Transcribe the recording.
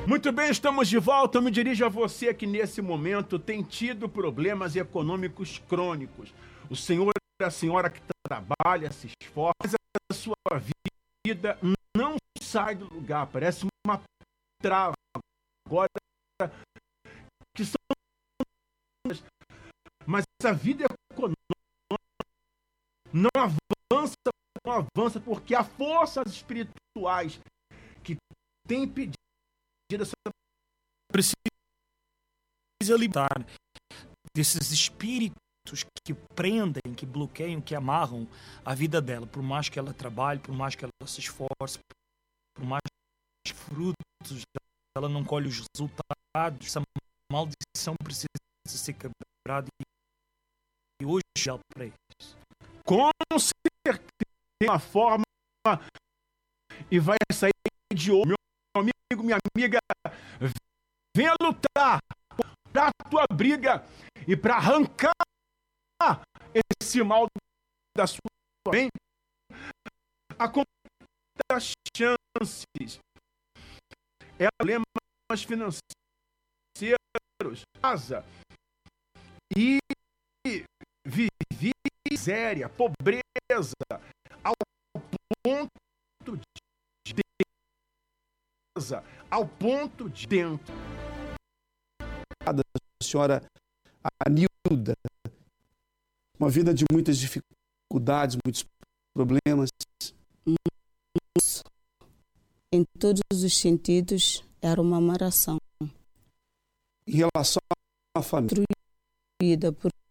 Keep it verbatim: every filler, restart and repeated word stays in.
Muito bem, estamos de volta. Eu me dirijo a você que nesse momento tem tido problemas econômicos crônicos. O senhor e a senhora que trabalha, se esforça, mas a sua vida não sai do lugar, parece uma trava. Agora, que são... Mas a vida econômica não avança, não avança porque há forças espirituais que têm pedido essa... Precisa libertar desses espíritos que prendem, que bloqueiam, que amarram a vida dela, por mais que ela trabalhe, por mais que ela se esforce, por mais que frutos ela não colhe os resultados. Essa maldição precisa ser quebrada e hoje ela para isso. Com certeza, uma forma e vai sair de ouro. Meu amigo, minha amiga, venha lutar para a tua briga e para arrancar esse mal da sua mente. A das chances é problemas financeiros, casa e viver miséria, pobreza, ao ponto de ao ponto de dentro. A senhora Anilda, uma vida de muitas dificuldades, muitos problemas. Isso. Em todos os sentidos, era uma maração. Em relação à família. Destruída por